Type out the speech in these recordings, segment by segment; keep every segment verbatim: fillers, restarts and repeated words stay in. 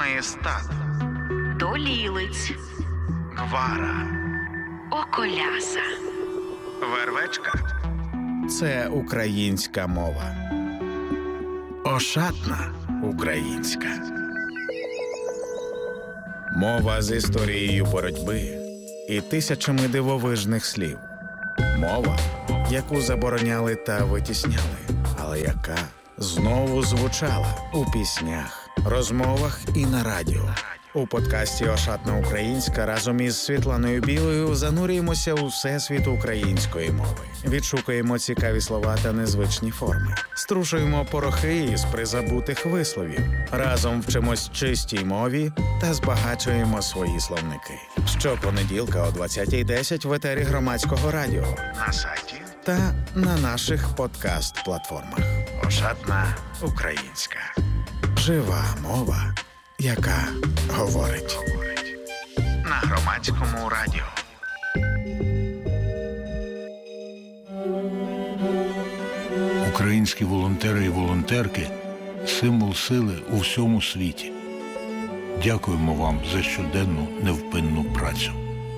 Маєстат, Долілиць, Гвара, Околяса, Вервечка. Це українська мова. Ошатна українська. Мова з історією боротьби і тисячами дивовижних слів. Мова, яку забороняли та витісняли, але яка знову звучала у піснях, розмовах і на радіо. У подкасті «Ошатна українська» разом із Світланою Білою занурюємося у всесвіт української мови. Відшукуємо цікаві слова та незвичні форми. Струшуємо порохи із призабутих висловів. Разом вчимось чистій мові та збагачуємо свої словники. Щопонеділка о двадцятій десять в етері Громадського радіо. На сайті Та на наших подкаст-платформах. «Ошатна українська». Жива мова, яка говорить. На Громадському радіо. Українські волонтери і волонтерки – символ сили у всьому світі. Дякуємо вам за щоденну невпинну працю.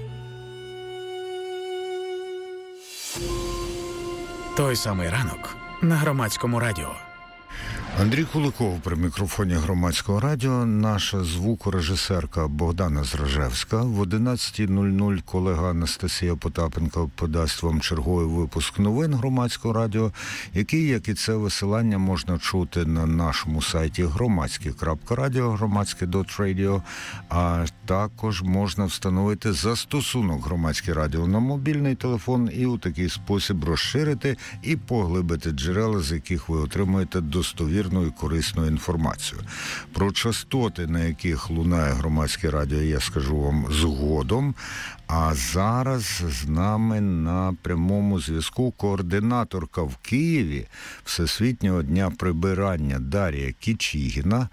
Той самий ранок на Громадському радіо. Андрій Куликов при мікрофоні Громадського радіо, наша звукорежисерка Богдана Зражевська. В одинадцята нуль нуль колега Анастасія Потапенко подасть вам черговий випуск новин Громадського радіо, який, як і це висилання, можна чути на нашому сайті громадське крапка радіо, громадське крапка радіо, а також можна встановити застосунок Громадське радіо на мобільний телефон і у такий спосіб розширити і поглибити джерела, з яких ви отримуєте достовірну і корисну інформацію. Про частоти, на яких лунає Громадське радіо, я скажу вам згодом. А зараз з нами на прямому зв'язку координаторка в Києві Всесвітнього дня прибирання Дар'я Кічігіна.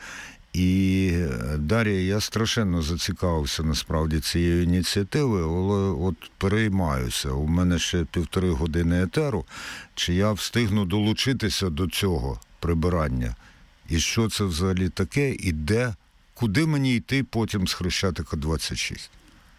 І, Дар'я, я страшенно зацікавився насправді цією ініціативою, але от переймаюся. У мене ще півтори години етеру. Чи я встигну долучитися до цього прибирання? І що це взагалі таке? І де? Куди мені йти потім з Хрещатика двадцять шість?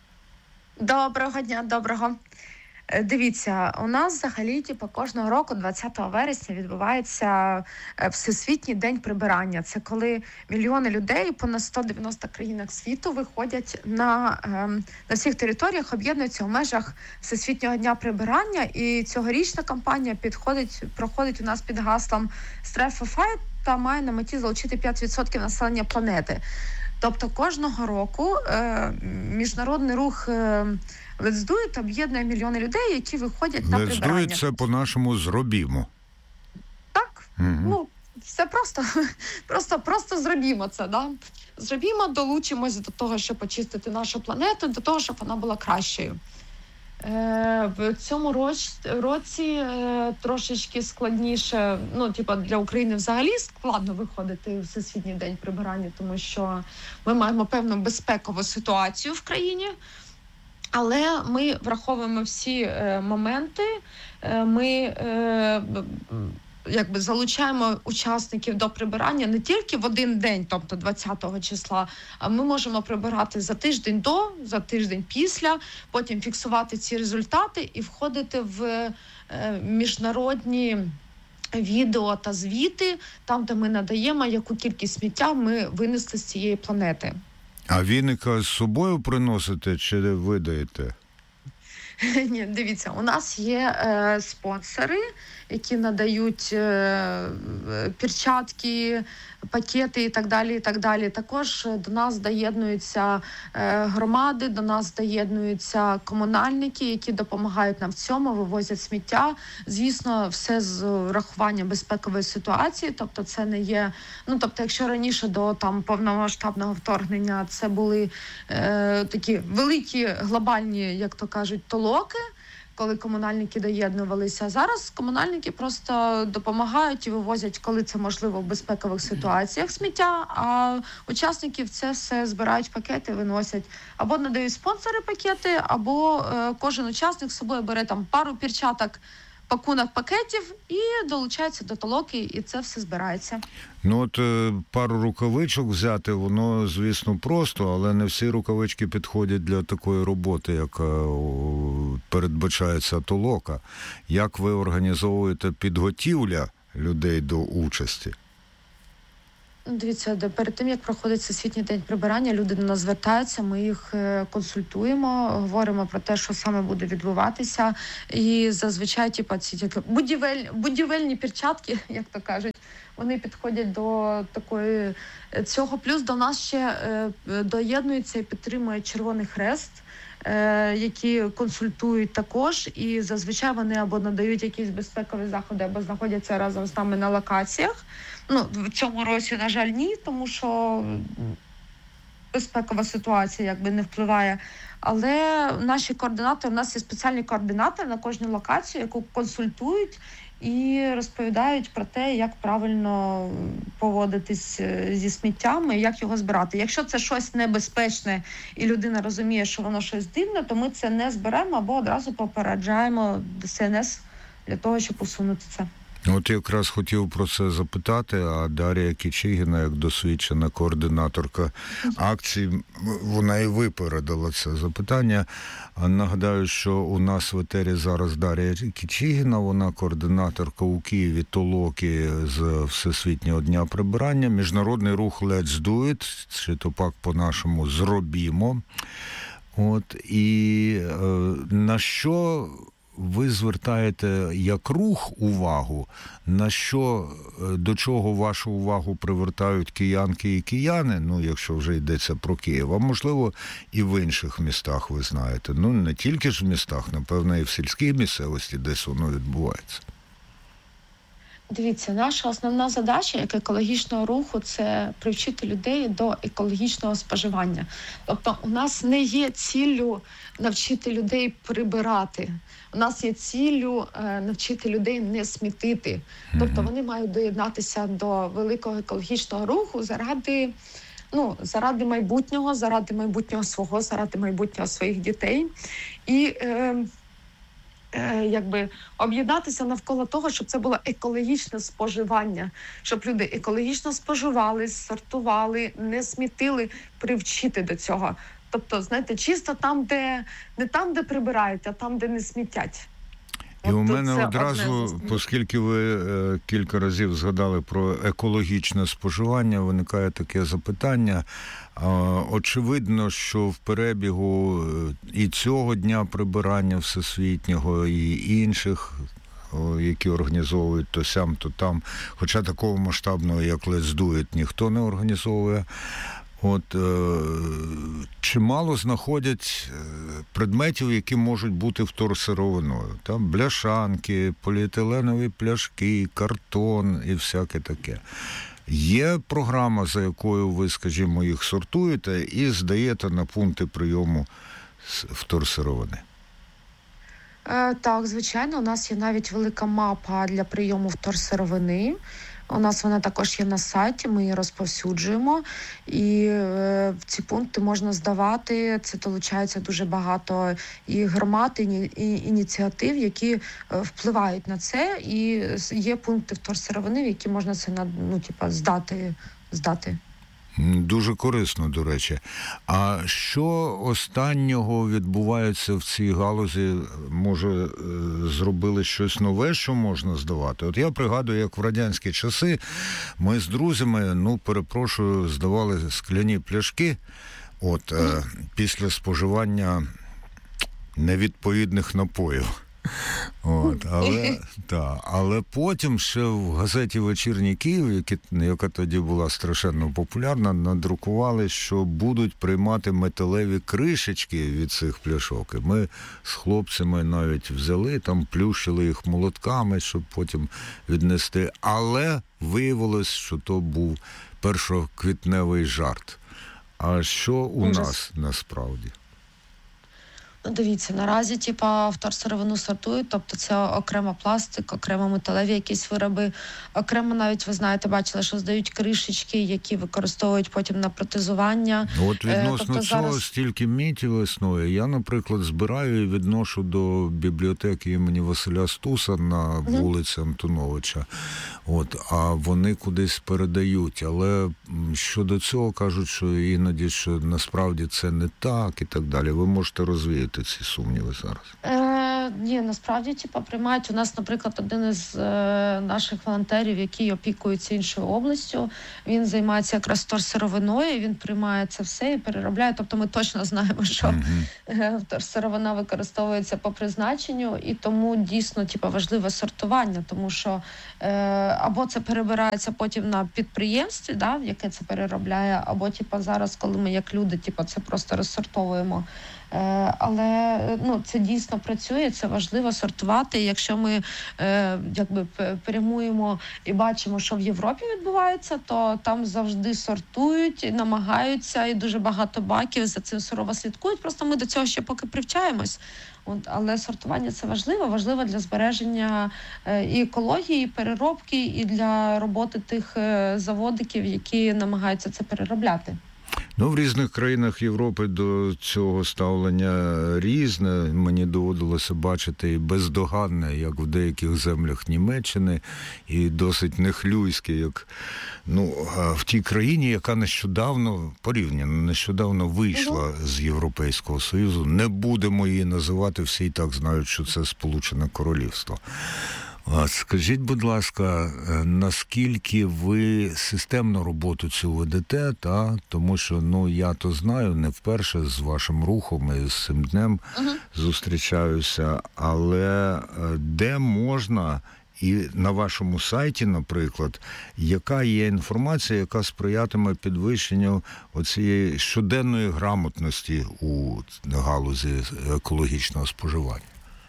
Доброго дня, доброго. Дивіться, у нас взагалі типу, кожного року, двадцятого вересня, відбувається Всесвітній день прибирання. Це коли мільйони людей по на сто дев'яносто країнах світу виходять на, на всіх територіях, об'єднуються у межах Всесвітнього дня прибирання. І цьогорічна кампанія підходить, проходить у нас під гаслом «Strive for Fight» та має на меті залучити п'ять відсотків населення планети. Тобто кожного року е, міжнародний рух е, Let's Do It об'єднує мільйони людей, які виходять на прибирання. Let's Do It – це по-нашому «зробімо». Так, угу. ну, все просто, просто, просто зробімо це, да? Зробімо, долучимось до того, щоб очистити нашу планету, до того, щоб вона була кращою. Е, в цьому році, році е, трошечки складніше, ну, типу, для України взагалі складно виходити в Всесвітній день прибирання, тому що ми маємо певну безпекову ситуацію в країні, але ми враховуємо всі е, моменти, е, ми е, якби залучаємо учасників до прибирання не тільки в один день, тобто двадцятого числа, а ми можемо прибирати за тиждень до, за тиждень після, потім фіксувати ці результати і входити в е, міжнародні відео та звіти, там, де ми надаємо, яку кількість сміття ми винесли з цієї планети. А віника з собою приносите чи видаєте? Ні, дивіться, у нас є е, спонсори, які надають е, перчатки, пакети і так далі, і так далі. Також до нас доєднуються е, громади, до нас доєднуються комунальники, які допомагають нам в цьому, вивозять сміття. Звісно, все з врахуванням безпекової ситуації, тобто це не є, ну, тобто, якщо раніше до там повномасштабного вторгнення це були е, такі великі глобальні, як то кажуть, толоки, коли комунальники доєднувалися. Зараз комунальники просто допомагають і вивозять, коли це можливо, в безпекових ситуаціях сміття, а учасників це все збирають пакети, виносять. Або надають спонсори пакети, або е, кожен учасник з собою бере там пару перчаток, пакунок пакетів і долучаються до толоки, і це все збирається. Ну от пару рукавичок взяти, воно, звісно, просто, але не всі рукавички підходять для такої роботи, яка передбачається толока. Як ви організовуєте підготівля людей до участі? Дивіться, перед тим, як проходить Всесвітній день прибирання, люди до нас звертаються, ми їх консультуємо, говоримо про те, що саме буде відбуватися. І зазвичай типу, ці будівель, будівельні перчатки, як то кажуть, вони підходять до такої цього. Плюс до нас ще доєднується і підтримує Червоний Хрест, які консультують також, і зазвичай вони або надають якісь безпекові заходи, або знаходяться разом з нами на локаціях. Ну, в цьому році, на жаль, ні, тому що безпекова ситуація якби не впливає. Але наші координатори, у нас є спеціальні координатори на кожну локацію, яку консультують і розповідають про те, як правильно поводитись зі сміттям і як його збирати. Якщо це щось небезпечне і людина розуміє, що воно щось дивне, то ми це не зберемо або одразу попереджаємо Де Ес Ен Ес для того, щоб усунути це. От якраз хотів про це запитати, а Дар'я Кічигіна, як досвідчена координаторка акцій, вона і випередила це запитання. Нагадаю, що у нас в етері зараз Дар'я Кічигіна, вона координаторка у Києві толоки з Всесвітнього дня прибирання, міжнародний рух Let's Do It, чи то пак по-нашому «Зробімо». От, і е, на що ви звертаєте як рух увагу, на що, до чого вашу увагу привертають киянки і кияни, ну, якщо вже йдеться про Київ, а можливо і в інших містах, ви знаєте. Ну, не тільки ж в містах, напевно, і в сільській місцевості десь воно відбувається. Дивіться, наша основна задача як екологічного руху – це привчити людей до екологічного споживання. Тобто у нас не є ціллю навчити людей прибирати. У нас є ціллю е, навчити людей не смітити. Тобто вони мають доєднатися до великого екологічного руху заради, ну, заради майбутнього, заради майбутнього свого, заради майбутнього своїх дітей. І е, е, якби об'єднатися навколо того, щоб це було екологічне споживання, щоб люди екологічно споживали, сортували, не смітили, привчити до цього. Тобто, знаєте, чисто там, де не там, де прибирають, а там, де не смітять. І От у мене одразу, одне... оскільки ви е, кілька разів згадали про екологічне споживання, виникає таке запитання. Е, очевидно, що в перебігу і цього дня прибирання всесвітнього, і інших, які організовують то сям, то там, хоча такого масштабного, як Let's Do It, ніхто не організовує. От е, чимало знаходять предметів, які можуть бути вторсировиною. Там бляшанки, поліетиленові пляшки, картон і всяке таке. Є програма, за якою ви, скажімо, їх сортуєте і здаєте на пункти прийому вторсировини? Е, так, звичайно, у нас є навіть велика мапа для прийому вторсировини. У нас вона також є на сайті, ми її розповсюджуємо, і е, в ці пункти можна здавати. Це долучається дуже багато і громад, і, і ініціатив, які е, впливають на це, і є пункти вторсировини, в які можна це ну, типа, здати, здати. Дуже корисно, до речі. А що останнього відбувається в цій галузі? Може, зробили щось нове, що можна здавати? От я пригадую, як в радянські часи ми з друзями, ну, перепрошую, здавали скляні пляшки от, е, після споживання невідповідних напоїв. От, але, та, але потім ще в газеті «Вечірній Київ», які, яка тоді була страшенно популярна, надрукували, що будуть приймати металеві кришечки від цих пляшок. І ми з хлопцями навіть взяли, там плющили їх молотками, щоб потім віднести. Але виявилось, що то був першоквітневий жарт. А що у нас насправді? Дивіться, наразі типа вторсировину сортують, тобто це окремо пластик, окремо металеві якісь вироби, окремо навіть, ви знаєте, бачили, що здають кришечки, які використовують потім на протезування. От відносно тобто цього зараз... стільки мітів існує. Я, наприклад, збираю і відношу до бібліотеки імені Василя Стуса на вулиці Антоновича. От, а вони кудись передають. Але щодо цього кажуть, що іноді, що насправді це не так і так далі. Ви можете розвіяти ці сумніви зараз? Е, ні, насправді, типа, приймають. У нас, наприклад, один із е, наших волонтерів, який опікується іншою областю, він займається якраз вторсировиною, він приймає це все і переробляє. Тобто ми точно знаємо, що mm-hmm. вторсировина використовується по призначенню, і тому дійсно, типа, важливе сортування, тому що е, або це перебирається потім на підприємстві, да, яке це переробляє, або, типа, зараз, коли ми як люди, типа, це просто розсортовуємо. Але ну, це дійсно працює, це важливо сортувати. Якщо ми е, якби прямуємо і бачимо, що в Європі відбувається, то там завжди сортують, намагаються, і дуже багато баків за цим сурово слідкують. Просто ми до цього ще поки привчаємось. От, але сортування це важливо, важливо для збереження е, і екології, і переробки, і для роботи тих е, заводиків, які намагаються це переробляти. Ну, в різних країнах Європи до цього ставлення різне. Мені доводилося бачити і бездоганне, як в деяких землях Німеччини, і досить нехлюйське, як ну, в тій країні, яка нещодавно, порівняно, нещодавно вийшла з Європейського Союзу. Не будемо її називати, всі і так знають, що це Сполучене Королівство. Скажіть, будь ласка, наскільки ви системну роботу цю ведете, та? Тому що, ну, я то знаю, не вперше з вашим рухом і з цим днем uh-huh. зустрічаюся, але де можна, і на вашому сайті, наприклад, яка є інформація, яка сприятиме підвищенню оцієї щоденної грамотності у галузі екологічного споживання?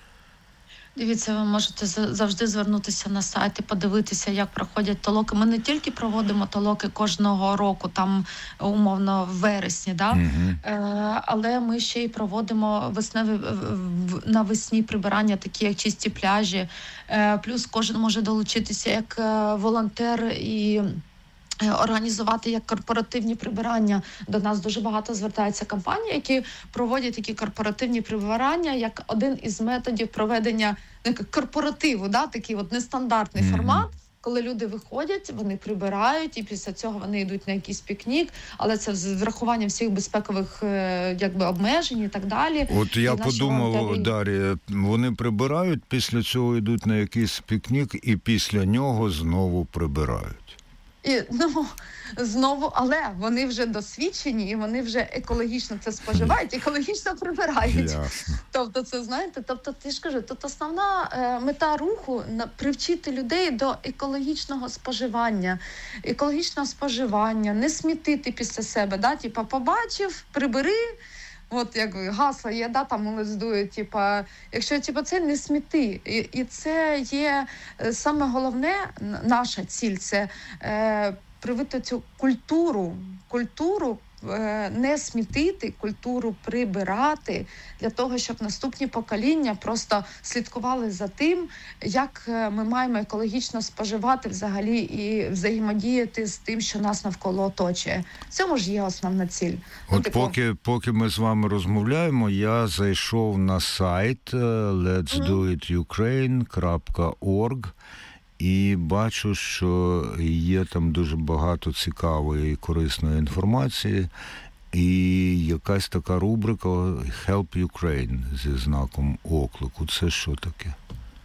Дивіться, ви можете завжди звернутися на сайт і подивитися, як проходять толоки. Ми не тільки проводимо толоки кожного року, там умовно в вересні, да? Uh-huh. е, але ми ще й проводимо весневі, навесні прибирання, такі як чисті пляжі. Е, плюс кожен може долучитися як волонтер і організувати як корпоративні прибирання. До нас дуже багато звертається компаній, які проводять такі корпоративні прибирання як один із методів проведення корпоративу, да, такий от нестандартний mm-hmm. формат, коли люди виходять, вони прибирають, і після цього вони йдуть на якийсь пікнік, але це з врахуванням всіх безпекових якби обмежень і так далі. От я подумав, волонтери... Дар'я, вони прибирають, після цього йдуть на якийсь пікнік, і після нього знову прибирають. І, ну, знову, але вони вже досвідчені, і вони вже екологічно це споживають, екологічно прибирають. Ясно. Тобто це, знаєте, тобто ти ж кажу, тут основна е, мета руху – привчити людей до екологічного споживання. Екологічного споживання, не смітити після себе, да? Типа побачив, прибери. От як гасло є, да, там молодздує, типа, якщо типа, це не сміти. І, і це є саме головне, наша ціль, це е, привити цю культуру, культуру е, не смітити, культуру прибирати, для того, щоб наступні покоління просто слідкували за тим, як ми маємо екологічно споживати взагалі і взаємодіяти з тим, що нас навколо оточує. В цьому ж є основна ціль. От ну, типу... поки, поки ми з вами розмовляємо, я зайшов на сайт летс ду іт юкрейн крапка орг і бачу, що є там дуже багато цікавої і корисної інформації. І якась така рубрика Help Ukraine зі знаком оклику. Це що таке?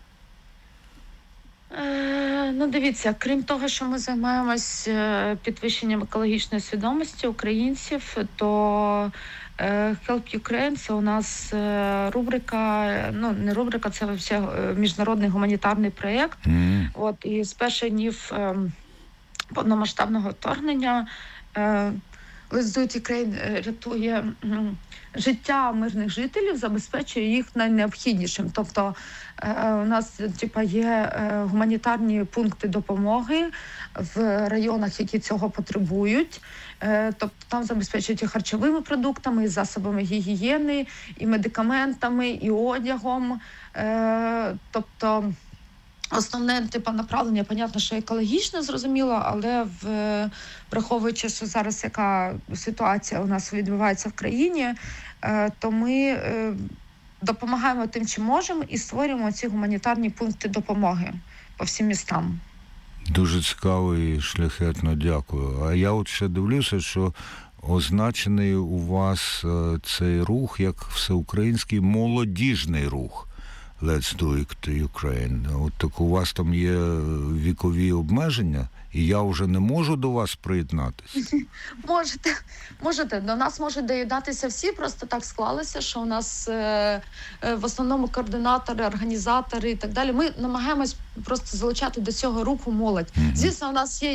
Е, ну, дивіться, крім того, що ми займаємось підвищенням екологічної свідомості українців, то Help Ukraine – це у нас рубрика, ну, не рубрика, це взагалі міжнародний гуманітарний проєкт. Mm. От, і з перших днів повномасштабного вторгнення Let's Do It Ukraine рятує життя мирних жителів, забезпечує їх найнеобхіднішим. Тобто у нас типу, є гуманітарні пункти допомоги в районах, які цього потребують. Тобто там забезпечують і харчовими продуктами, і засобами гігієни, і медикаментами, і одягом. Тобто основне типу, направлення, понятно, що екологічне, зрозуміло, але в, враховуючи, що зараз яка ситуація у нас відбувається в країні, то ми допомагаємо тим, чим можемо, і створюємо ці гуманітарні пункти допомоги по всім містам. Дуже цікаво і шляхетно, дякую. А я от ще дивлюся, що означений у вас цей рух як всеукраїнський молодіжний рух. Let's Do It Ukraine. От так у вас там є вікові обмеження, і я вже не можу до вас приєднатися? Можете, можете. До нас можуть доєднатися всі, просто так склалося, що у нас е, е, в основному координатори, організатори і так далі. Ми намагаємось просто залучати до цього руху молодь. Mm-hmm. Звісно, у нас є